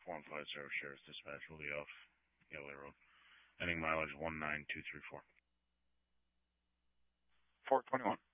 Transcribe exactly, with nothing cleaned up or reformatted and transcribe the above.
one five zero Sheriff's Dispatch, will be off Galloway Road. Ending mileage one nine two three four. four twenty-one.